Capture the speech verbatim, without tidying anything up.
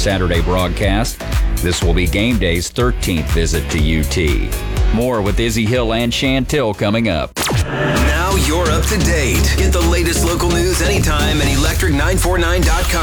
Saturday broadcast. This will be Game Day's thirteenth visit to U T. More with Izzy Hill and Chantil coming up. Now you're up to date. Get the latest local news anytime at electric nine forty-nine dot com.